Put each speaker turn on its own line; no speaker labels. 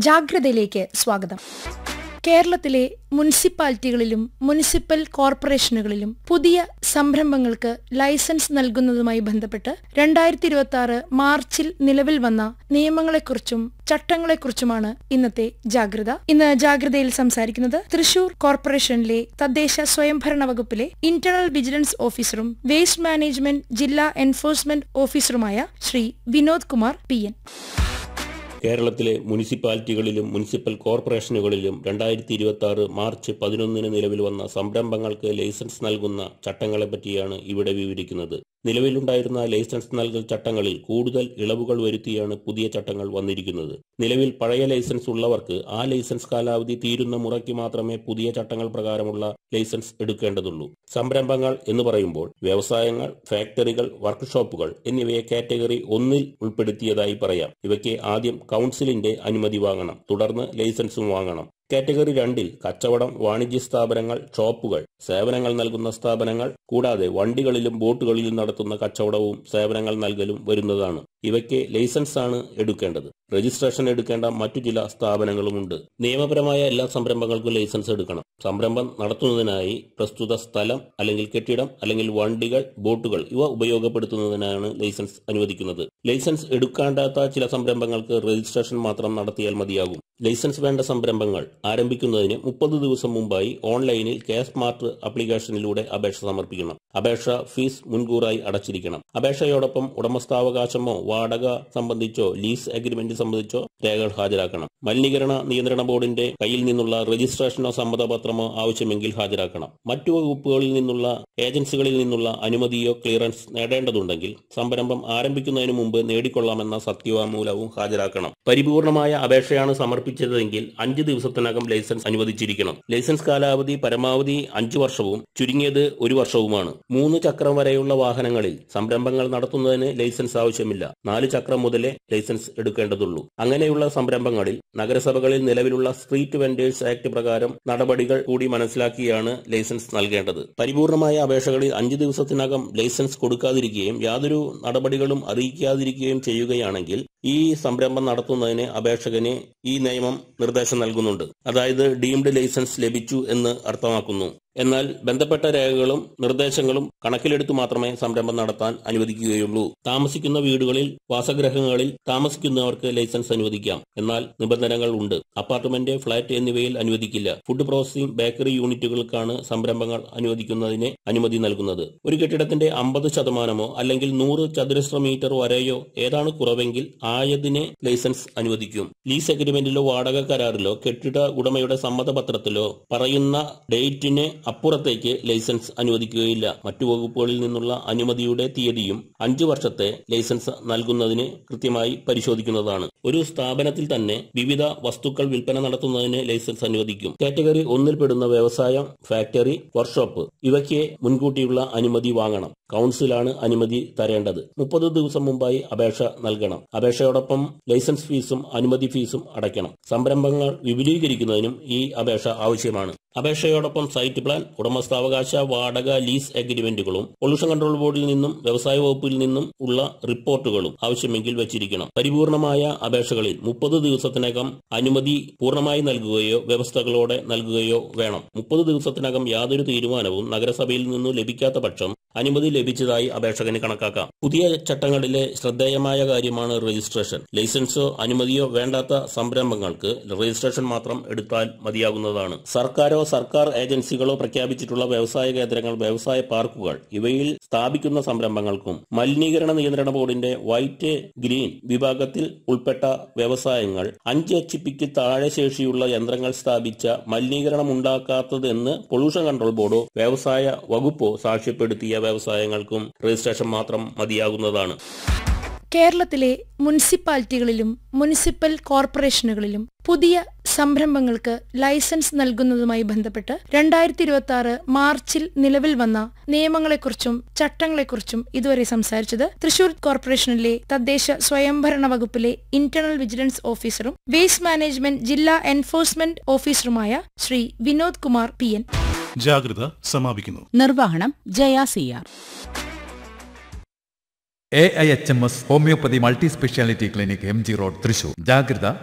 ജാഗ്രതയിലേക്ക് സ്വാഗതം. കേരളത്തിലെ മുനിസിപ്പാലിറ്റികളിലും മുനിസിപ്പൽ കോർപ്പറേഷനുകളിലും പുതിയ സംരംഭങ്ങൾക്ക് ലൈസൻസ് നൽകുന്നതുമായി ബന്ധപ്പെട്ട് 2026 മാർച്ചിൽ നിലവിൽ വന്ന നിയമങ്ങളെക്കുറിച്ചും ചട്ടങ്ങളെക്കുറിച്ചുമാണ് ഇന്നത്തെ ജാഗ്രത. ഇന്ന് ജാഗ്രതയിൽ സംസാരിക്കുന്നത് തൃശൂർ കോർപ്പറേഷനിലെ തദ്ദേശ സ്വയംഭരണ വകുപ്പിലെ ഇന്റേണൽ വിജിലൻസ് ഓഫീസറും വേസ്റ്റ് മാനേജ്മെന്റ് ജില്ലാ എൻഫോഴ്സ്മെന്റ് ഓഫീസറുമായ ശ്രീ വിനോദ് കുമാർ PN.
കേരളത്തിലെ മുനിസിപ്പാലിറ്റികളിലും മുനിസിപ്പൽ കോർപ്പറേഷനുകളിലും 2026 മാർച്ച് 11 നിലവിൽ വന്ന സംരംഭങ്ങൾക്ക് ലൈസൻസ് നൽകുന്ന ചട്ടങ്ങളെപ്പറ്റിയാണ് ഇവിടെ വിവരിക്കുന്നത്. നിലവിലുണ്ടായിരുന്ന ലൈസൻസ് നൽകൽ ചട്ടങ്ങളിൽ കൂടുതൽ ഇളവുകൾ വരുത്തിയാണ് പുതിയ ചട്ടങ്ങൾ വന്നിരിക്കുന്നത്. നിലവിൽ പഴയ ലൈസൻസ് ഉള്ളവർക്ക് ആ ലൈസൻസ് കാലാവധി തീരുന്ന മുറയ്ക്ക് മാത്രമേ പുതിയ ചട്ടങ്ങൾ പ്രകാരമുള്ള ലൈസൻസ് എടുക്കേണ്ടതുള്ളൂ. സംരംഭങ്ങൾ എന്ന് പറയുമ്പോൾ വ്യവസായങ്ങൾ, ഫാക്ടറികൾ, വർക്ക്ഷോപ്പുകൾ എന്നിവയെ കാറ്റഗറി 1 ഉൾപ്പെടുത്തിയതായി പറയാം. ഇവയ്ക്ക് ആദ്യം കൗൺസിലിന്റെ അനുമതി വാങ്ങണം, തുടർന്ന് ലൈസൻസും വാങ്ങണം. കാറ്റഗറി 2 കച്ചവടം, വാണിജ്യ സ്ഥാപനങ്ങൾ, ഷോപ്പുകൾ, സേവനങ്ങൾ നൽകുന്ന സ്ഥാപനങ്ങൾ, കൂടാതെ വണ്ടികളിലും ബോട്ടുകളിലും നടത്തുന്ന കച്ചവടവും സേവനങ്ങൾ നൽകലും വരുന്നതാണ്. ഇവയ്ക്ക് ലൈസൻസ് ആണ് എടുക്കേണ്ടത്. രജിസ്ട്രേഷൻ എടുക്കേണ്ട മറ്റു ചില സ്ഥാപനങ്ങളുമുണ്ട്. നിയമപരമായ എല്ലാ സംരംഭങ്ങൾക്കും ലൈസൻസ് എടുക്കണം. സംരംഭം നടത്തുന്നതിനായി പ്രസ്തുത സ്ഥലം അല്ലെങ്കിൽ കെട്ടിടം അല്ലെങ്കിൽ വണ്ടികൾ, ബോട്ടുകൾ ഇവ ഉപയോഗപ്പെടുത്തുന്നതിനാണ് ലൈസൻസ് അനുവദിക്കുന്നത്. ലൈസൻസ് എടുക്കാണ്ടാത്ത ചില സംരംഭങ്ങൾക്ക് രജിസ്ട്രേഷൻ മാത്രം നടത്തിയാൽ മതിയാകും. ലൈസൻസ് വേണ്ട സംരംഭങ്ങൾ ആരംഭിക്കുന്നതിന് 30 ദിവസം മുമ്പായി ഓൺലൈനിൽ കെ-സ്മാർട്ട് ആപ്ലിക്കേഷനിലൂടെ അപേക്ഷ സമർപ്പിക്കണം. അപേക്ഷ ഫീസ് മുൻകൂറായി അടച്ചിരിക്കണം. അപേക്ഷയോടൊപ്പം ഉടമസ്ഥാവകാശമോ വാടക സംബന്ധിച്ചോ ലീസ് അഗ്രിമെന്റ് സംബന്ധിച്ചോ രേഖകൾ ഹാജരാക്കണം. മലിനീകരണ നിയന്ത്രണ ബോർഡിന്റെ കയ്യിൽ നിന്നുള്ള രജിസ്ട്രേഷനോ സമ്മതപത്രമോ ആവശ്യമെങ്കിൽ ഹാജരാക്കണം. മറ്റു വകുപ്പുകളിൽ നിന്നുള്ള ഏജൻസികളിൽ നിന്നുള്ള അനുമതിയോ ക്ലിയറൻസ് നേടേണ്ടതുണ്ടെങ്കിൽ സംരംഭം ആരംഭിക്കുന്നതിന് മുമ്പ് നേടിക്കൊള്ളാമെന്ന സത്യവാങ്മൂലവും ഹാജരാക്കണം. പരിപൂർണമായ അപേക്ഷയാണ് സമർപ്പിച്ചതെങ്കിൽ 5 ദിവസത്തിനകം ലൈസൻസ് അനുവദിച്ചിരിക്കണം. ലൈസൻസ് കാലാവധി പരമാവധി 5 വർഷവും ചുരുങ്ങിയത് 1 വർഷവുമാണ്. 3 ചക്രം വരെയുള്ള വാഹനങ്ങളിൽ സംരംഭങ്ങൾ നടത്തുന്നതിന് ലൈസൻസ് ആവശ്യമില്ല. 4 ചക്രം മുതലേ ലൈസൻസ് എടുക്കേണ്ടതുള്ളൂ. അങ്ങനെയുള്ള സംരംഭങ്ങളിൽ നഗരസഭകളിൽ നിലവിലുള്ള സ്ട്രീറ്റ് വെൻഡേഴ്സ് ആക്ട് പ്രകാരം നടപടികൾ കൂടി മനസ്സിലാക്കിയാണ് ലൈസൻസ് നൽകേണ്ടത്. പരിപൂർണമായ അപേക്ഷകളിൽ 5 ദിവസത്തിനകം ലൈസൻസ് കൊടുക്കാതിരിക്കുകയും യാതൊരു നടപടികളും അറിയിക്കാതിരിക്കുകയും ചെയ്യുകയാണെങ്കിൽ ഈ സംരംഭം നടത്തുന്നതിന് അപേക്ഷകന് ഈ നിയമം നിർദ്ദേശം നൽകുന്നുണ്ട്. അതായത് ഡീംഡ് ലൈസൻസ് ലഭിച്ചു എന്ന് അർത്ഥമാക്കുന്നു. എന്നാൽ ബന്ധപ്പെട്ട രേഖകളും നിർദ്ദേശങ്ങളും കണക്കിലെടുത്തു മാത്രമേ സംരംഭം നടത്താൻ അനുവദിക്കുകയുള്ളൂ. താമസിക്കുന്ന വീടുകളിൽ, വാസഗൃഹങ്ങളിൽ താമസിക്കുന്നവർക്ക് ലൈസൻസ് അനുവദിക്കാം. എന്നാൽ നിബന്ധനകൾ ഉണ്ട്. അപ്പാർട്ട്മെന്റ്, ഫ്ളാറ്റ് എന്നിവയിൽ അനുവദിക്കില്ല. ഫുഡ് പ്രോസസിംഗ്, ബേക്കറി യൂണിറ്റുകൾക്കാണ് സംരംഭങ്ങൾ അനുവദിക്കുന്നതിന് അനുമതി നൽകുന്നത്. ഒരു കെട്ടിടത്തിന്റെ 50% അല്ലെങ്കിൽ 100 ചതുരശ്ര മീറ്റർ വരെയോ ഏതാണ് കുറവെങ്കിൽ ആയതിനെ ലൈസൻസ് അനുവദിക്കും. ലീസ് അഗ്രിമെന്റിലോ വാടക കരാറിലോ കെട്ടിട ഉടമയുടെ സമ്മതപത്രത്തിലോ പറയുന്ന ഡേറ്റിന് അപ്പുറത്തേക്ക് ലൈസൻസ് അനുവദിക്കുകയില്ല. മറ്റു വകുപ്പുകളിൽ നിന്നുള്ള അനുമതിയുടെ തീയതിയും 5 വർഷത്തെ ലൈസൻസ് നൽകുന്നതിന് കൃത്യമായി പരിശോധിക്കുന്നതാണ്. ഒരു സ്ഥാപനത്തിൽ തന്നെ വിവിധ വസ്തുക്കൾ വിൽപ്പന നടത്തുന്നതിന് ലൈസൻസ് അനുവദിക്കും. കാറ്റഗറി 1 പെടുന്ന വ്യവസായം, ഫാക്ടറി, വർക്ക്ഷോപ്പ് ഇവയ്ക്ക് മുൻകൂട്ടിയുള്ള അനുമതി വാങ്ങണം. കൗൺസിലാണ് അനുമതി തരേണ്ടത്. 30 ദിവസം മുമ്പായി അപേക്ഷ നൽകണം. അപേക്ഷയോടൊപ്പം ലൈസൻസ് ഫീസും അനുമതി ഫീസും അടയ്ക്കണം. സംരംഭങ്ങൾ വിപുലീകരിക്കുന്നതിനും ഈ അപേക്ഷ ആവശ്യമാണ്. അപേക്ഷയോടൊപ്പം സൈറ്റ് പ്ലാൻ, ഉടമസ്ഥാവകാശ, വാടക, ലീസ് അഗ്രിമെന്റുകളും പൊല്യൂഷൻ കൺട്രോൾ ബോർഡിൽ നിന്നും വ്യവസായ വകുപ്പിൽ നിന്നും ഉള്ള റിപ്പോർട്ടുകളും ആവശ്യമെങ്കിൽ വെച്ചിരിക്കണം. പരിപൂർണമായ അപേക്ഷകളിൽ 30 ദിവസത്തിനകം അനുമതി പൂർണ്ണമായി നൽകുകയോ വ്യവസ്ഥകളോടെ നൽകുകയോ വേണം. 30 ദിവസത്തിനകം യാതൊരു തീരുമാനവും നഗരസഭയിൽ നിന്നും ലഭിക്കാത്ത പക്ഷം അനുമതി ലഭിച്ചതായി അപേക്ഷകന് കണക്കാക്കാം. പുതിയ ചട്ടങ്ങളിലെ ശ്രദ്ധേയമായ കാര്യമാണ് രജിസ്ട്രേഷൻ. ലൈസൻസോ അനുമതിയോ വേണ്ടാത്ത സംരംഭങ്ങൾക്ക് രജിസ്ട്രേഷൻ മാത്രം എടുത്താൽ മതിയാകുന്നതാണ്. സർക്കാർ ഏജൻസികളോ പ്രഖ്യാപിച്ചിട്ടുള്ള വ്യവസായ കേന്ദ്രങ്ങൾ, വ്യവസായ പാർക്കുകൾ ഇവയിൽ സ്ഥാപിക്കുന്ന സംരംഭങ്ങൾക്കും മലിനീകരണ നിയന്ത്രണ ബോർഡിന്റെ വൈറ്റ്, ഗ്രീൻ വിഭാഗത്തിൽ ഉൾപ്പെട്ട വ്യവസായങ്ങൾ 5 HP താഴെ ശേഷിയുള്ള യന്ത്രങ്ങൾ സ്ഥാപിച്ച മലിനീകരണം ഉണ്ടാക്കാത്തതെന്ന് പൊല്യൂഷൻ കൺട്രോൾ ബോർഡോ വ്യവസായ വകുപ്പോ സാക്ഷ്യപ്പെടുത്തിയ വ്യവസായങ്ങൾക്കും രജിസ്ട്രേഷൻ മാത്രം മതിയാകുന്നതാണ്.
കേരളത്തിലെ മുനിസിപ്പാലിറ്റികളിലും മുനിസിപ്പൽ കോർപ്പറേഷനുകളിലും പുതിയ സംരംഭങ്ങൾക്ക് ലൈസൻസ് നൽകുന്നതുമായി ബന്ധപ്പെട്ട് 2026 മാർച്ചിൽ നിലവിൽ വന്ന നിയമങ്ങളെക്കുറിച്ചും ചട്ടങ്ങളെക്കുറിച്ചും ഇതുവരെ സംസാരിച്ചത് തൃശൂർ കോർപ്പറേഷനിലെ തദ്ദേശ സ്വയംഭരണ വകുപ്പിലെ ഇന്റേണൽ വിജിലൻസ് ഓഫീസറും വേസ്റ്റ് മാനേജ്മെന്റ് ജില്ലാ എൻഫോഴ്സ്മെന്റ് ഓഫീസറുമായ ശ്രീ വിനോദ് കുമാർ PN.
ജാഗ്രത സമാപിക്കുന്നു.
നിർവഹണം Jaya CR.
AIHMS homeopathy multi speciality clinic MG road Thrissur. ജാഗ്രത